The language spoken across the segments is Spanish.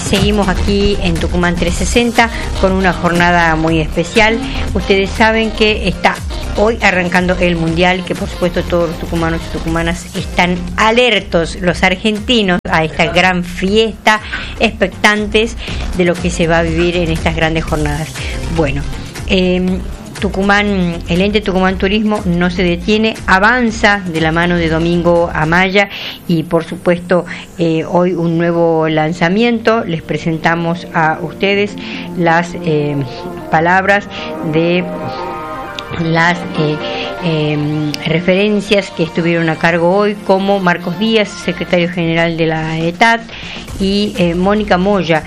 seguimos aquí en Tucumán 360 con una jornada muy especial. Ustedes saben que está hoy arrancando el Mundial, que por supuesto todos los tucumanos y tucumanas están alertos, los argentinos, a esta gran fiesta, expectantes de lo que se va a vivir en estas grandes jornadas. Bueno, Tucumán, el ente Tucumán Turismo no se detiene, avanza de la mano de Domingo Amaya y por supuesto hoy un nuevo lanzamiento. Les presentamos a ustedes las palabras de las referencias que estuvieron a cargo hoy, como Marcos Díaz, secretario general de la ETAT, y Mónica Moya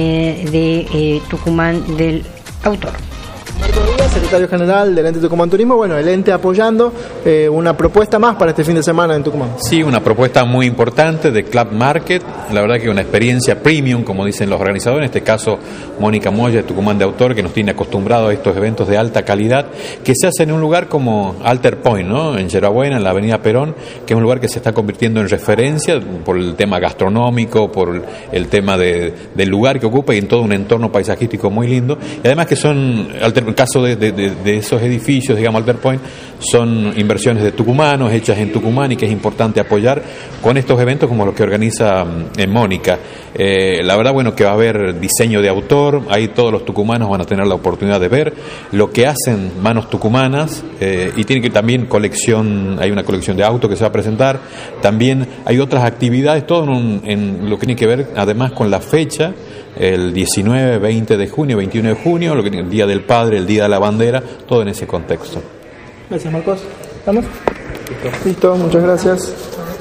de Tucumán del Autor. Marcos Díaz, secretario general del ente Tucumán Turismo. Bueno, el ente apoyando una propuesta más para este fin de semana en Tucumán. Sí, una propuesta muy importante de Club Market. La verdad que una experiencia premium, como dicen los organizadores. En este caso, Mónica Moya de Tucumán de Autor, que nos tiene acostumbrados a estos eventos de alta calidad, que se hacen en un lugar como Alter Point, ¿no? En Yerbabuena, en la avenida Perón, que es un lugar que se está convirtiendo en referencia por el tema gastronómico, por el tema del lugar que ocupa y en todo un entorno paisajístico muy lindo. Y además que son, el caso de esos edificios, digamos, Alter Point, son inversiones de tucumanos, hechas en Tucumán, y que es importante apoyar con estos eventos como los que organiza Mónica. La verdad, bueno, que va a haber diseño de autor, ahí todos los tucumanos van a tener la oportunidad de ver lo que hacen manos tucumanas, y tiene que también hay una colección de autos que se va a presentar, también hay otras actividades, todo en lo que tiene que ver además con la fecha, el 19, 20 de junio, 21 de junio, el Día del Padre, el Día de la Bandera, todo en ese contexto. Gracias, Marcos. ¿Estamos? Listo, muchas gracias.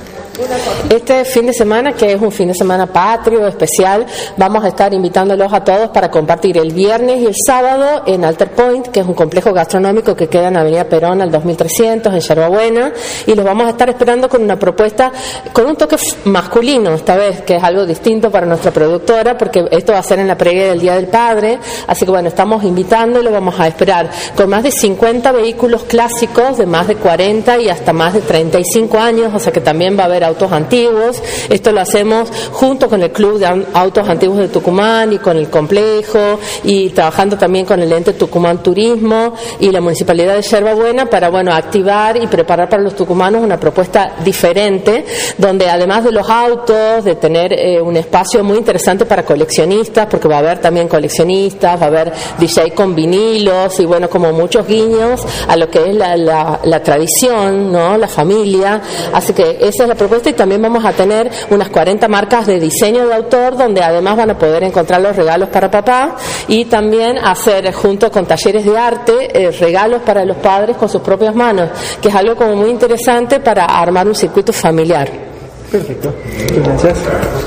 Este fin de semana, que es un fin de semana patrio, especial, vamos a estar invitándolos a todos para compartir el viernes y el sábado en Alter Point, que es un complejo gastronómico que queda en Avenida Perón al 2300 en Yerbabuena, y los vamos a estar esperando con una propuesta con un toque masculino esta vez, que es algo distinto para nuestra productora, porque esto va a ser en la previa del Día del Padre. Así que bueno, estamos invitando y lo vamos a esperar con más de 50 vehículos clásicos de más de 40 y hasta más de 35 años, o sea que también va a haber autos antiguos. Esto lo hacemos junto con el Club de Autos Antiguos de Tucumán y con el complejo, y trabajando también con el ente Tucumán Turismo y la Municipalidad de Yerbabuena para, bueno, activar y preparar para los tucumanos una propuesta diferente, donde además de los autos, de tener un espacio muy interesante para coleccionistas, porque va a haber también coleccionistas, va a haber DJ con vinilos y, bueno, como muchos guiños a lo que es la tradición, ¿no? La familia. Así que esa es la propuesta, y también vamos a tener unas 40 marcas de diseño de autor, donde además van a poder encontrar los regalos para papá, y también hacer, junto con talleres de arte, regalos para los padres con sus propias manos, que es algo como muy interesante para armar un circuito familiar. Perfecto, muchas gracias.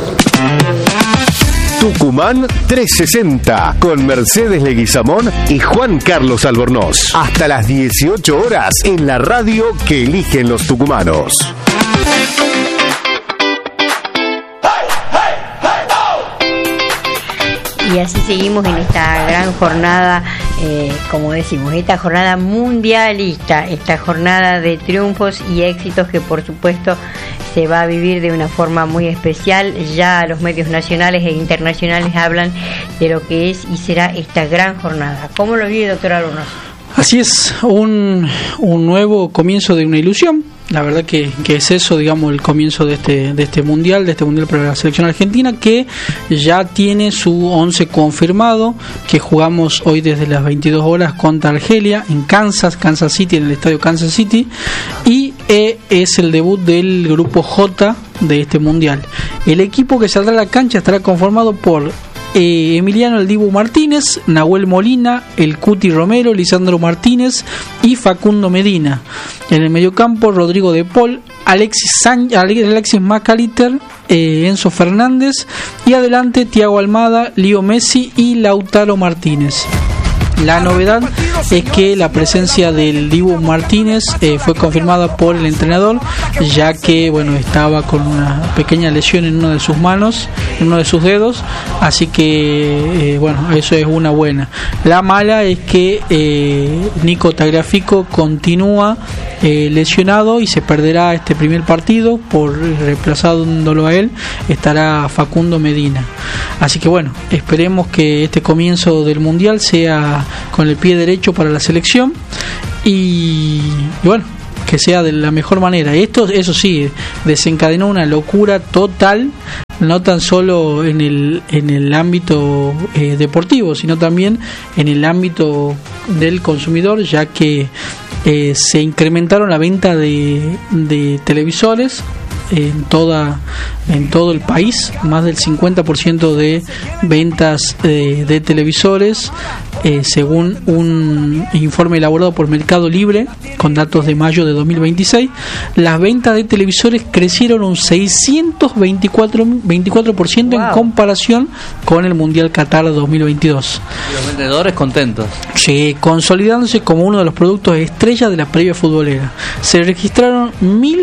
Tucumán 360 con Mercedes Leguizamón y Juan Carlos Albornoz. Hasta las 18 horas en la radio que eligen los tucumanos. Y así seguimos en esta gran jornada, como decimos, esta jornada mundialista, esta jornada de triunfos y éxitos que por supuesto se va a vivir de una forma muy especial. Ya los medios nacionales e internacionales hablan de lo que es y será esta gran jornada. ¿Cómo lo vive, doctor Albornoz? Así es, un nuevo comienzo de una ilusión. La verdad que es eso, digamos, el comienzo de este mundial para la selección argentina, que ya tiene su 11 confirmado, que jugamos hoy desde las 22 horas contra Argelia en Kansas City, en el estadio Kansas City, y es el debut del grupo J de este mundial. El equipo que saldrá a la cancha estará conformado por Emiliano El Dibu Martínez, Nahuel Molina, El Cuti Romero, Lisandro Martínez y Facundo Medina. En el mediocampo, Rodrigo De Paul, Alexis McAllister, Enzo Fernández, y adelante Thiago Almada, Leo Messi y Lautaro Martínez. La novedad es que la presencia del Dibu Martínez fue confirmada por el entrenador, ya que estaba con una pequeña lesión en una de sus manos, en uno de sus dedos, así que eso es una buena. La mala es que Nico Tagliafico continúa lesionado y se perderá este primer partido. Por reemplazándolo a él estará Facundo Medina. Así que bueno, esperemos que este comienzo del Mundial sea con el pie derecho para la selección y bueno, que sea de la mejor manera. Esto, eso sí, desencadenó una locura total, no tan solo en el ámbito deportivo, sino también en el ámbito del consumidor, ya que se incrementaron la venta de televisores en todo el país, más del 50% de ventas de televisores, según un informe elaborado por Mercado Libre con datos de mayo de 2026. Las ventas de televisores crecieron un 624% en comparación con el Mundial Qatar 2022. Y los vendedores contentos. Sí, consolidándose como uno de los productos estrella de la previa futbolera. Se registraron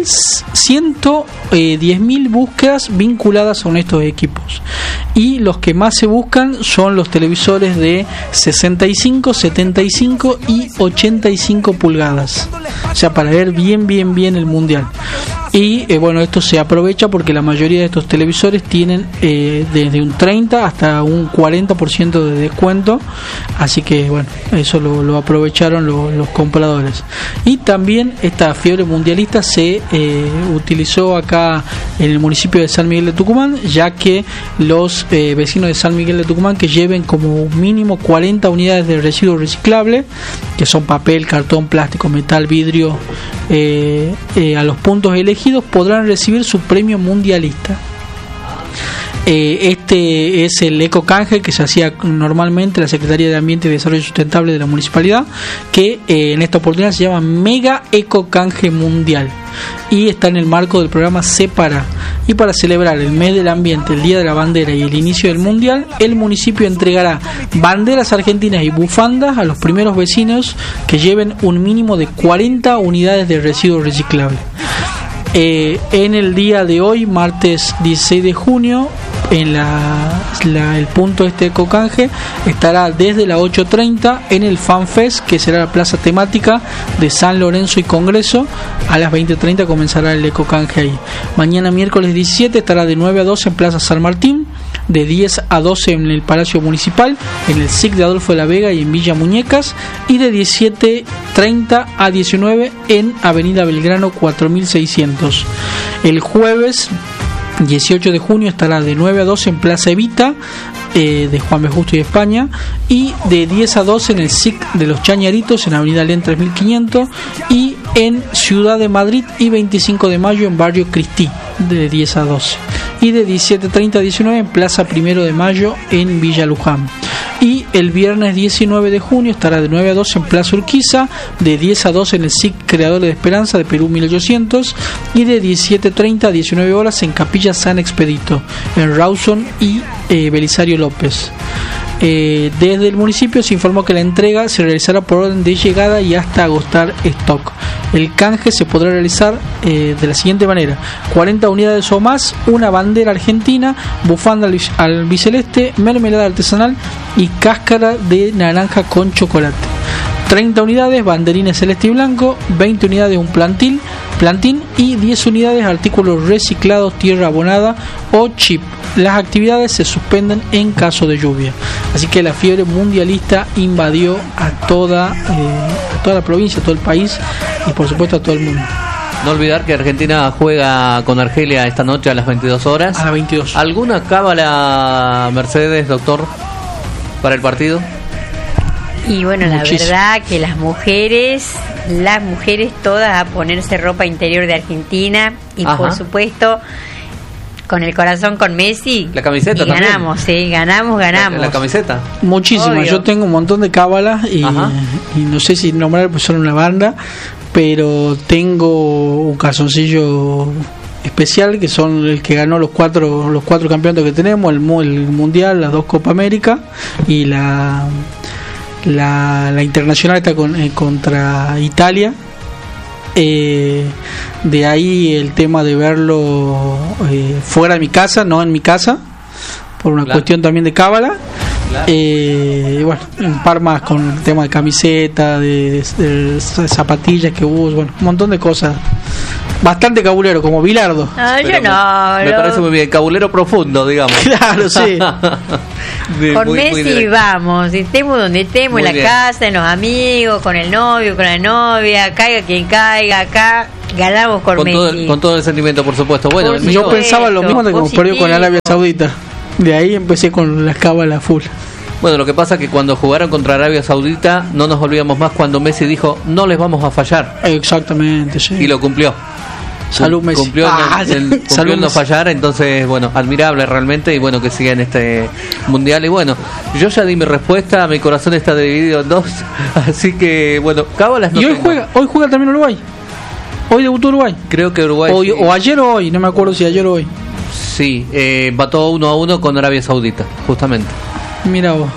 10.000 búsquedas vinculadas a estos equipos, y los que más se buscan son los televisores de 65, 75 y 85 pulgadas, o sea, para ver bien el Mundial. Y bueno, esto se aprovecha porque la mayoría de estos televisores tienen desde un 30 hasta un 40% de descuento, así que bueno, eso lo aprovecharon los compradores. Y también esta fiebre mundialista se utilizó acá en el municipio de San Miguel de Tucumán, ya que los vecinos de San Miguel de Tucumán que lleven como mínimo 40 unidades de residuos reciclables, que son papel, cartón, plástico, metal, vidrio, a los puntos elegidos, podrán recibir su premio mundialista. Este es el eco canje que se hacía normalmente la Secretaría de Ambiente y Desarrollo Sustentable de la municipalidad, que en esta oportunidad se llama Mega Eco Canje Mundial, y está en el marco del programa Separa. Y para celebrar el mes del ambiente, el Día de la Bandera y el inicio del Mundial, el municipio entregará banderas argentinas y bufandas a los primeros vecinos que lleven un mínimo de 40 unidades de residuos reciclables. En el día de hoy, martes 16 de junio, en el punto Ecocanje estará desde las 8:30 en el FanFest, que será la plaza temática de San Lorenzo y Congreso. A las 20:30 comenzará el Ecocanje ahí. Mañana miércoles 17 estará de 9 a 12 en Plaza San Martín, de 10 a 12 en el Palacio Municipal, en el SIC de Adolfo de la Vega y en Villa Muñecas, y de 17:30 a 19 en Avenida Belgrano 4600. El jueves 18 de junio estará de 9 a 12 en Plaza Evita, de Juan B. Justo y España, y de 10 a 12 en el SIC de los Chañaritos en Avenida Len 3500, y en Ciudad de Madrid y 25 de Mayo en Barrio Cristí, de 10 a 12, y de 17:30 a 19 en Plaza Primero de Mayo en Villa Luján. Y el viernes 19 de junio estará de 9 a 12 en Plaza Urquiza, de 10 a 12 en el SIC Creadores de Esperanza de Perú 1800, y de 17:30 a 19 horas en Capilla San Expedito, en Rawson y Belisario López. Desde el municipio se informó que la entrega se realizará por orden de llegada y hasta agotar stock. El canje se podrá realizar de la siguiente manera: 40 unidades o más, una bandera argentina, bufanda albiceleste, mermelada artesanal y cáscara de naranja con chocolate. 30 unidades, banderines celeste y blanco, 20 unidades un plantín y 10 unidades artículos reciclados, tierra abonada o chip. Las actividades se suspenden en caso de lluvia. Así que la fiebre mundialista invadió a toda la provincia, a todo el país y por supuesto a todo el mundo. No olvidar que Argentina juega con Argelia esta noche a las 22 horas. A las 22. ¿Alguna cábala, Mercedes, doctor, para el partido? Y bueno, la verdad que las mujeres todas a ponerse ropa interior de Argentina y por supuesto con el corazón con Messi. La camiseta y ganamos, también. Ganamos. La camiseta. Muchísimas. Yo tengo un montón de cábalas y no sé si nombrar, pues son una banda, pero tengo un calzoncillo especial que son el que ganó los cuatro campeonatos que tenemos, el Mundial, las 2 Copa América y la internacional está contra Italia. De ahí el tema de verlo fuera de mi casa, no en mi casa, por una cuestión también de cábala. Bueno, un par más con el tema de camiseta, de zapatillas que hubo, bueno, un montón de cosas bastante cabulero, como Bilardo. No, yo Pero no. Me parece muy bien, cabulero profundo, digamos. Claro, sí. Con Messi directo. vamos, estemos donde estemos, Muy en la bien. casa, en los amigos, con el novio, con la novia, caiga quien caiga, acá ganamos con Messi. Con todo el sentimiento, por supuesto. Bueno, Por el mío- Yo pensaba lo mismo de como positivo. perdió con Arabia Saudita. De ahí empecé con la cábala full. Bueno, lo que pasa es que cuando jugaron contra Arabia Saudita, no nos olvidamos más cuando Messi dijo, no les vamos a fallar. Exactamente, sí. Y lo cumplió. Salud, Messi. Cumplió, cumplió Salud, en no Messi. fallar, entonces, bueno, admirable realmente, y bueno, que siga en este mundial. Y bueno, yo ya di mi respuesta, mi corazón está dividido en dos, así que, bueno, cábalas no Y hoy tengo. juega también Uruguay. Hoy debutó Uruguay. Creo que Uruguay Hoy, sí, o ayer o hoy, no me acuerdo si ayer o hoy. sí, empató 1-1 con Arabia Saudita, justamente. Mira vos.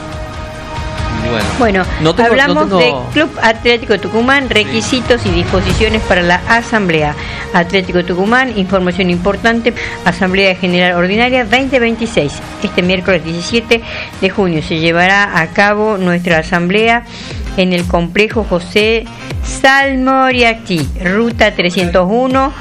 Bueno, No tengo- hablamos no tengo- de Club Atlético Tucumán, requisitos y disposiciones para la Asamblea. Atlético Tucumán, información importante, Asamblea General Ordinaria 2026. Este miércoles 17 de junio se llevará a cabo nuestra Asamblea en el complejo José Salmoriati, ruta 301,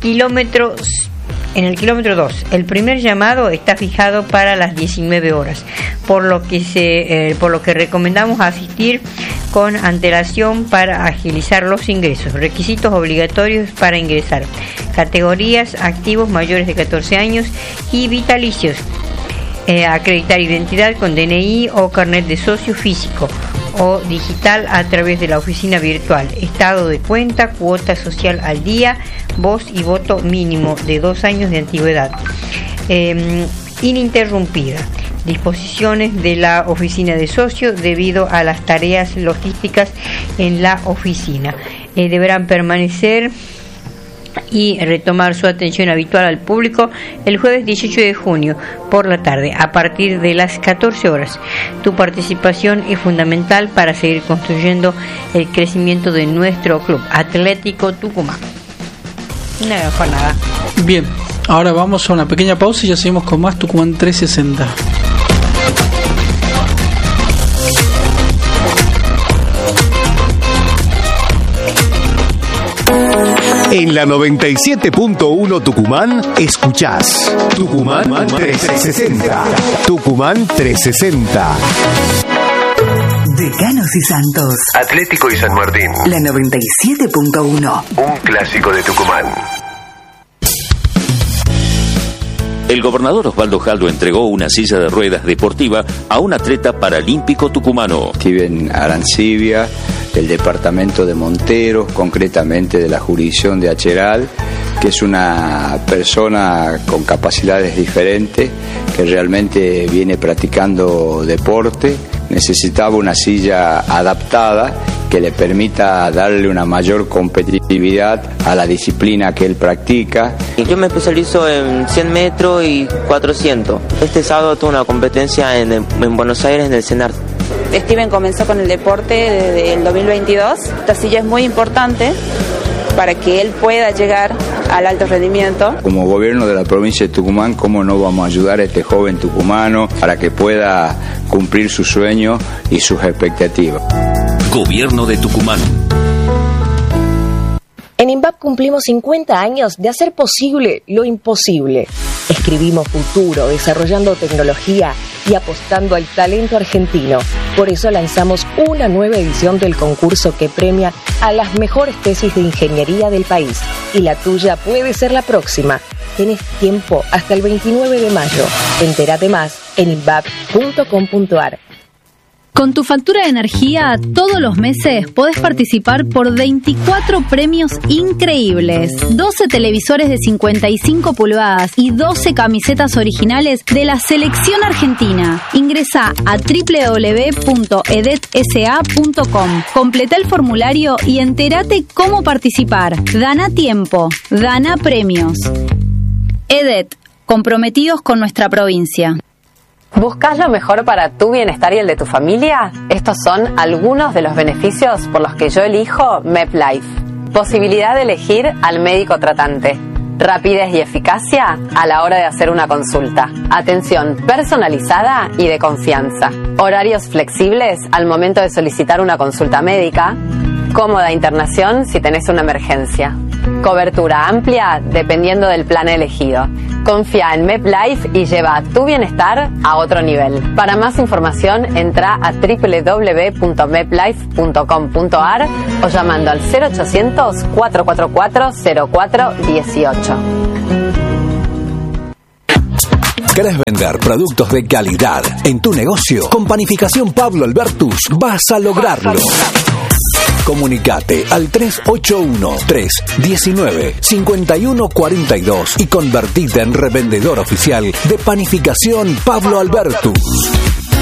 en el kilómetro 2. El primer llamado está fijado para las 19 horas, por lo que recomendamos asistir con antelación para agilizar los ingresos. Requisitos obligatorios para ingresar: categorías, activos mayores de 14 años y vitalicios. Acreditar identidad con DNI o carnet de socio físico o digital a través de la oficina virtual, estado de cuenta, cuota social al día, voz y voto mínimo de 2 años de antigüedad, ininterrumpida. Disposiciones de la oficina de socio debido a las tareas logísticas en la oficina. Deberán permanecer y retomar su atención habitual al público el jueves 18 de junio por la tarde a partir de las 14 horas. Tu participación es fundamental para seguir construyendo el crecimiento de nuestro Club Atlético Tucumán. Una gran jornada. Bien, ahora vamos a una pequeña pausa y ya seguimos con más Tucumán 360. En la 97.1 Tucumán, escuchás Tucumán 360. Tucumán 360. Decanos y Santos. Atlético y San Martín. La 97.1. Un clásico de Tucumán. El gobernador Osvaldo Jaldo entregó una silla de ruedas deportiva a un atleta paralímpico tucumano. Steven Arancibia, del departamento de Monteros, concretamente de la jurisdicción de Acheral, que es una persona con capacidades diferentes, que realmente viene practicando deporte. Necesitaba una silla adaptada que le permita darle una mayor competitividad a la disciplina que él practica. Yo me especializo en 100 metros y 400. Este sábado tuve una competencia en Buenos Aires en el CENAR. Steven comenzó con el deporte desde el 2022. Esta silla es muy importante para que él pueda llegar al alto rendimiento. Como gobierno de la provincia de Tucumán, ¿cómo no vamos a ayudar a este joven tucumano para que pueda cumplir sus sueños y sus expectativas? Gobierno de Tucumán. En INVAP cumplimos 50 años de hacer posible lo imposible. Escribimos futuro, desarrollando tecnología y apostando al talento argentino. Por eso lanzamos una nueva edición del concurso que premia a las mejores tesis de ingeniería del país. Y la tuya puede ser la próxima. Tenés tiempo hasta el 29 de mayo. Entérate más en invap.com.ar. Con tu factura de energía, todos los meses podés participar por 24 premios increíbles. 12 televisores de 55 pulgadas y 12 camisetas originales de la selección argentina. Ingresá a www.edetsa.com. Completa el formulario y entérate cómo participar. Gana tiempo, gana premios. EDET, comprometidos con nuestra provincia. ¿Buscas lo mejor para tu bienestar y el de tu familia? Estos son algunos de los beneficios por los que yo elijo MedLife. Posibilidad de elegir al médico tratante. Rapidez y eficacia a la hora de hacer una consulta. Atención personalizada y de confianza. Horarios flexibles al momento de solicitar una consulta médica. Cómoda internación si tenés una emergencia. Cobertura amplia dependiendo del plan elegido. Confía en MepLife y lleva tu bienestar a otro nivel. Para más información, entra a www.meplife.com.ar o llamando al 0800 444 0418. ¿Querés vender productos de calidad en tu negocio? Con Panificación Pablo Albertus vas a lograrlo. Comunicate al 381-319-5142 y convertite en revendedor oficial de Panificación Pablo Albertus.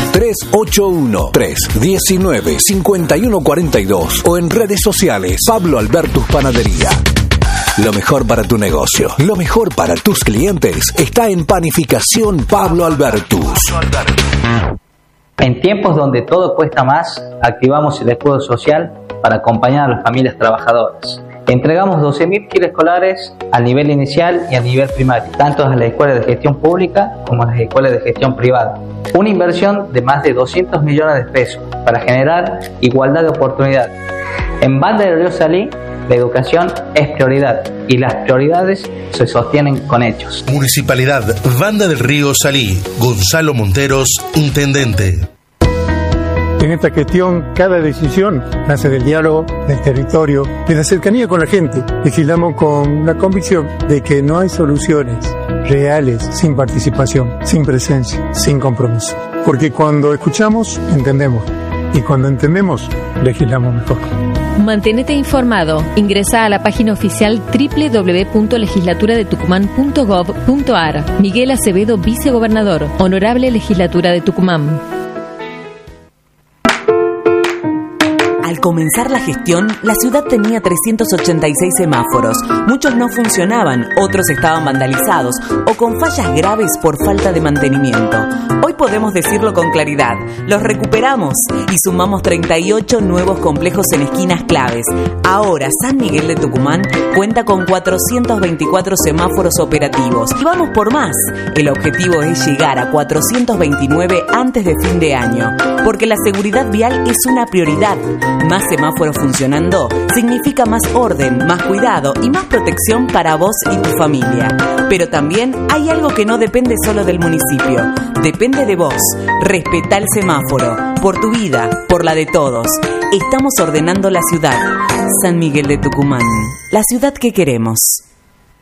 381-319-5142 o en redes sociales Pablo Albertus Panadería. Lo mejor para tu negocio, lo mejor para tus clientes está en Panificación Pablo Albertus. En tiempos donde todo cuesta más, activamos el escudo social para acompañar a las familias trabajadoras. Entregamos 12.000 kits escolares al nivel inicial y al nivel primario, tanto a las escuelas de gestión pública como a las escuelas de gestión privada. Una inversión de más de 200 millones de pesos para generar igualdad de oportunidad. En Banda del Río Salí, la educación es prioridad y las prioridades se sostienen con hechos. Municipalidad Banda del Río Salí. Gonzalo Monteros, intendente. En esta gestión, cada decisión nace del diálogo, del territorio, de la cercanía con la gente. Legislamos con la convicción de que no hay soluciones reales sin participación, sin presencia, sin compromiso. Porque cuando escuchamos, entendemos. Y cuando entendemos, legislamos mejor. Manténete informado. Ingresa a la página oficial www.legislaturadetucumán.gov.ar. Miguel Acevedo, vicegobernador. Honorable Legislatura de Tucumán. Al comenzar la gestión, la ciudad tenía 386 semáforos. Muchos no funcionaban, otros estaban vandalizados o con fallas graves por falta de mantenimiento. Hoy podemos decirlo con claridad, los recuperamos y sumamos 38 nuevos complejos en esquinas claves. Ahora San Miguel de Tucumán cuenta con 424 semáforos operativos. Y vamos por más. El objetivo es llegar a 429 antes de fin de año, porque la seguridad vial es una prioridad. Más semáforos funcionando significa más orden, más cuidado y más protección para vos y tu familia. Pero también hay algo que no depende solo del municipio. Depende de vos. Respetá el semáforo. Por tu vida, por la de todos. Estamos ordenando la ciudad. San Miguel de Tucumán. La ciudad que queremos.